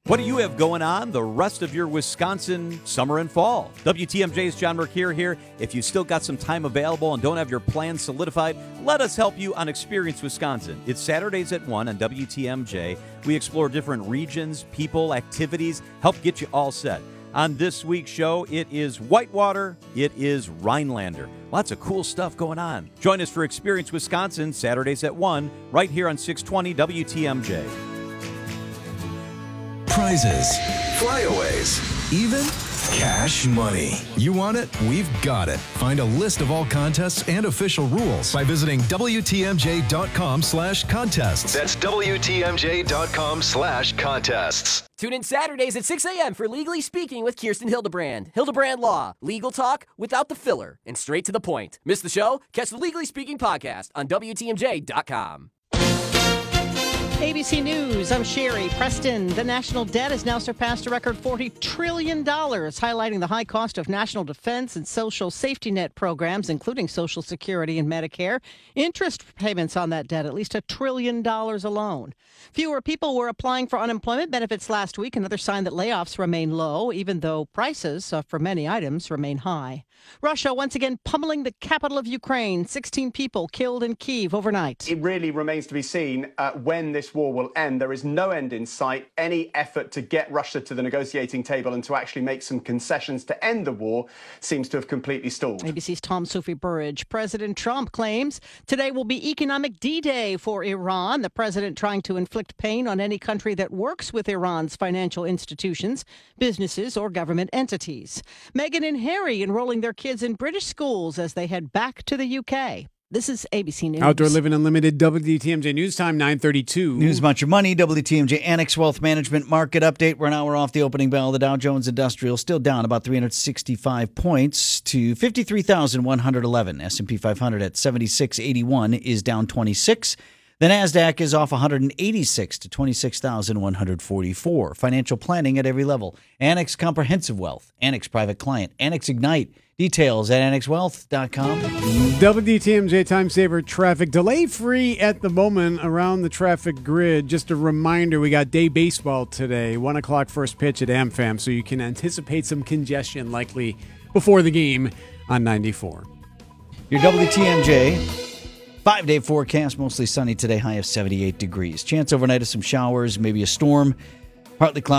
What do you have going on the rest of your Wisconsin summer and fall? WTMJ's John Mercure here. If you still got some time available and don't have your plans solidified, let us help you on Experience Wisconsin. It's Saturdays at 1 on WTMJ. We explore different regions, people, activities, help get you all set. On this week's show, it is Whitewater, it is Rhinelander. Lots of cool stuff going on. Join us for Experience Wisconsin, Saturdays at 1, right here on 620 WTMJ. Prizes, flyaways, even cash money. You want it? We've got it. Find a list of all contests and official rules by visiting WTMJ.com/contests. That's WTMJ.com/contests. Tune in Saturdays at 6 a.m. for Legally Speaking with Kirsten Hildebrand. Hildebrand Law. Legal talk without the filler and straight to the point. Miss the show? Catch the Legally Speaking podcast on WTMJ.com. ABC News, I'm Sherry Preston. The national debt has now surpassed a record $40 trillion, highlighting the high cost of national defense and social safety net programs, including Social Security and Medicare. Interest payments on that debt, at least $1 trillion alone. Fewer people were applying for unemployment benefits last week, another sign that layoffs remain low, even though prices for many items remain high. Russia once again pummeling the capital of Ukraine. 16 people killed in Kyiv overnight. It really remains to be seen when this war will end. There is no end in sight. Any effort to get Russia to the negotiating table and to actually make some concessions to end the war seems to have completely stalled. ABC's Tom Sophie Burridge. President Trump claims today will be economic D-Day for Iran. The president trying to inflict pain on any country that works with Iran's financial institutions, businesses, or government entities. Meghan and Harry enrolling their kids in British schools as they head back to the UK. This is ABC News. Outdoor Living Unlimited, WTMJ News Time, 9:32. News about your money, WTMJ Annex Wealth Management Market Update. We're an hour off the opening bell. The Dow Jones Industrial still down about 365 points to 53,111. S&P 500 at 7681 is down 26. The NASDAQ is off 186 to 26,144. Financial planning at every level. Annex Comprehensive Wealth, Annex Private Client, Annex Ignite. Details at annexwealth.com. WTMJ Time Saver traffic. Delay-free at the moment around the traffic grid. Just a reminder, we got day baseball today. 1 o'clock first pitch at AmFam, so you can anticipate some congestion likely before the game on 94. Your WTMJ 5-day forecast, mostly sunny today, high of 78 degrees. Chance overnight of some showers, maybe a storm. Partly cloudy.